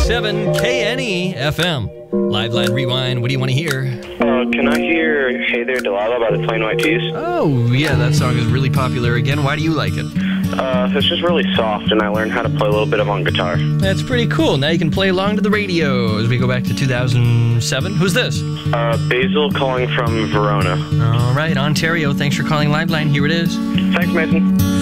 101.7 KNE FM. Live Line Rewind, what do you want to hear? Can I hear Hey There Delilah by the Plain White T's? Oh, yeah, that song is really popular again. Why do you like it? It's just really soft, and I learned how to play a little bit of on guitar. That's pretty cool. Now you can play along to the radio as we go back to 2007. Who's this? Basil calling from Verona. All right, Ontario. Thanks for calling Live Line. Here it is. Thanks, Mason.